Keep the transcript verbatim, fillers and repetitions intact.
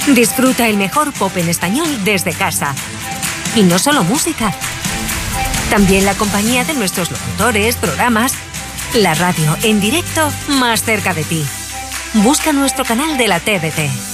Disfruta el mejor pop en español desde casa. Y no solo música. También la compañía de nuestros locutores, programas. La radio en directo más cerca de ti. Busca nuestro canal de la T D T.